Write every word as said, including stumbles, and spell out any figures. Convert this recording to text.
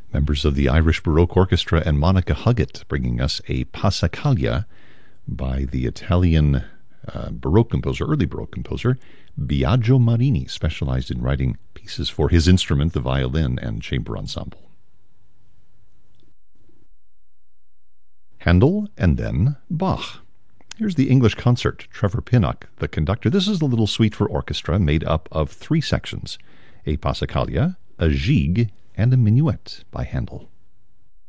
Members of the Irish Baroque Orchestra and Monica Huggett bringing us a Passacaglia by the Italian uh, Baroque composer, early Baroque composer, Biagio Marini, specialized in writing pieces for his instrument, the violin, and chamber ensemble. Handel, and then Bach. Here's the English concert, Trevor Pinnock, the conductor. This is a little suite for orchestra made up of three sections, a Passacaglia, a gigue, and a minuet by Handel.